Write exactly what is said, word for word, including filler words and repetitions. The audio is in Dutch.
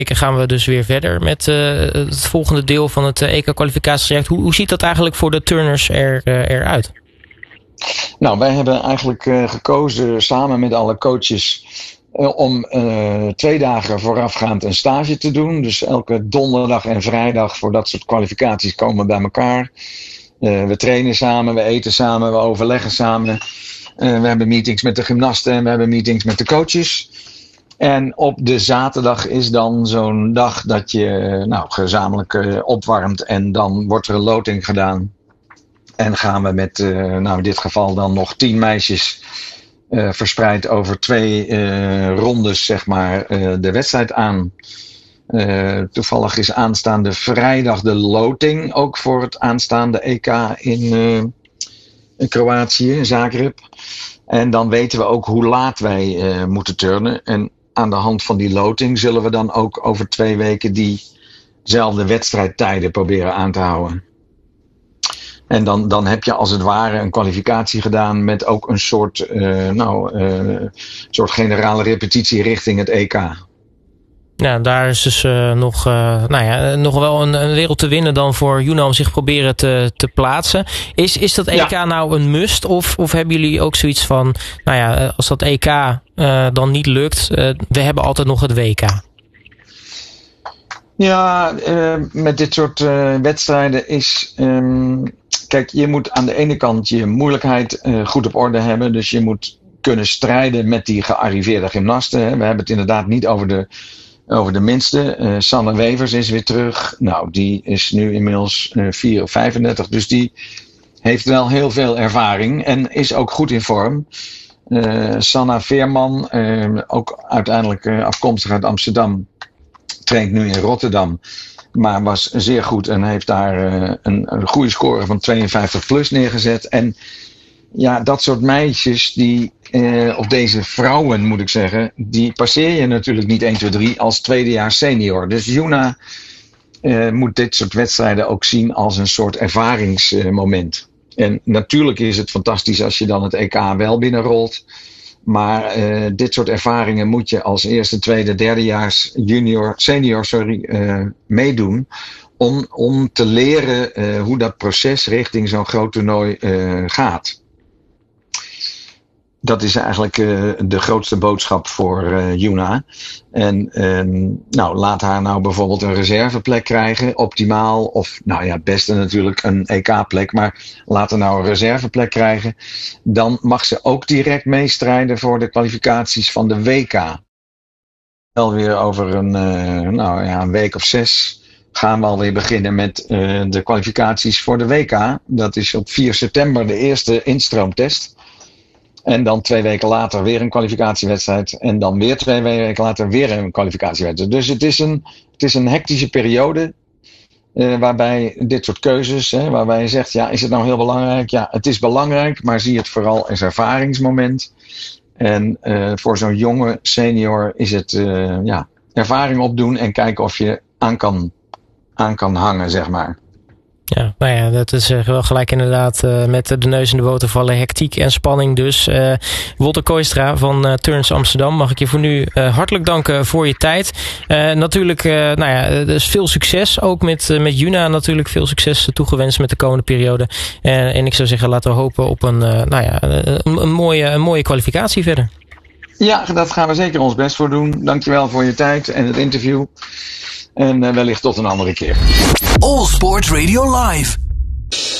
gaan we dus weer verder met uh, het volgende deel van het uh, E K-kwalificatietraject. Hoe, hoe ziet dat eigenlijk voor de turners er, uh, eruit? Nou, wij hebben eigenlijk uh, gekozen samen met alle coaches uh, om uh, twee dagen voorafgaand een stage te doen. Dus elke donderdag en vrijdag voor dat soort kwalificaties komen we bij elkaar. Uh, we trainen samen, we eten samen, we overleggen samen. Uh, we hebben meetings met de gymnasten en we hebben meetings met de coaches. En op de zaterdag is dan zo'n dag dat je nou, gezamenlijk uh, opwarmt en dan wordt er een loting gedaan. En gaan we met, uh, nou in dit geval dan nog tien meisjes uh, verspreid over twee uh, rondes, zeg maar, uh, de wedstrijd aan. Uh, toevallig is aanstaande vrijdag de loting, ook voor het aanstaande E K in, uh, in Kroatië, in Zagreb. En dan weten we ook hoe laat wij uh, moeten turnen. En aan de hand van die loting zullen we dan ook over twee weken diezelfde wedstrijdtijden proberen aan te houden. En dan, dan heb je als het ware een kwalificatie gedaan met ook een soort, uh, nou, uh, soort generale repetitie richting het E K. Ja, daar is dus uh, nog, uh, nou ja, nog wel een, een wereld te winnen dan voor Yuna om zich proberen te, te plaatsen. Is, is dat E K ja. nou een must? Of, of hebben jullie ook zoiets van, nou ja, als dat E K uh, dan niet lukt, uh, we hebben altijd nog het W K? Ja, uh, met dit soort uh, wedstrijden is... Um, kijk, je moet aan de ene kant je moeilijkheid uh, goed op orde hebben. Dus je moet kunnen strijden met die gearriveerde gymnasten. Hè. We hebben het inderdaad niet over de... Over de minste. Uh, Sanne Wevers is weer terug. Nou, die is nu inmiddels uh, vier of vijfendertig. Dus die heeft wel heel veel ervaring. En is ook goed in vorm. Uh, Sanna Veerman, uh, ook uiteindelijk uh, afkomstig uit Amsterdam. Traint nu in Rotterdam. Maar was zeer goed en heeft daar uh, een, een goede score van tweeënvijftig plus neergezet. En ja, dat soort meisjes die... Uh, of deze vrouwen moet ik zeggen, die passeer je natuurlijk niet één, twee, drie als tweedejaars senior. Dus Yuna uh, moet dit soort wedstrijden ook zien als een soort ervaringsmoment. Uh, en natuurlijk is het fantastisch als je dan het E K wel binnenrolt. Maar uh, dit soort ervaringen moet je als eerste, tweede, derdejaars junior, senior sorry, uh, meedoen. Om, om te leren uh, hoe dat proces richting zo'n groot toernooi uh, gaat. Dat is eigenlijk uh, de grootste boodschap voor uh, Yuna. En um, nou, laat haar nou bijvoorbeeld een reserveplek krijgen, optimaal. Of nou ja, het beste natuurlijk een E K-plek. Maar laat haar nou een reserveplek krijgen. Dan mag ze ook direct meestrijden voor de kwalificaties van de W K. Wel weer over een, uh, nou ja, een week of zes gaan we alweer beginnen met uh, de kwalificaties voor de W K. Dat is op vier september de eerste instroomtest. En dan twee weken later weer een kwalificatiewedstrijd. En dan weer twee weken later weer een kwalificatiewedstrijd. Dus het is een, het is een hectische periode. Uh, waarbij dit soort keuzes. Hè, waarbij je zegt, ja, is het nou heel belangrijk? Ja, het is belangrijk. Maar zie het vooral als ervaringsmoment. En uh, voor zo'n jonge senior is het uh, ja, ervaring opdoen. En kijken of je aan kan, aan kan hangen, zeg maar. Ja, nou ja, dat is uh, wel gelijk inderdaad uh, met de neus in de boter vallen, hectiek en spanning dus. Uh, Wolter Kooistra van uh, Turns Amsterdam, mag ik je voor nu uh, hartelijk danken voor je tijd. Uh, natuurlijk, uh, nou ja, dus veel succes, ook met, uh, met Yuna natuurlijk veel succes toegewenst met de komende periode. Uh, en ik zou zeggen, laten we hopen op een, uh, nou ja, een, een, mooie, een mooie kwalificatie verder. Ja, dat gaan we zeker ons best voor doen. Dankjewel voor je tijd en het interview. En uh, wellicht tot een andere keer. All Sport Radio Live.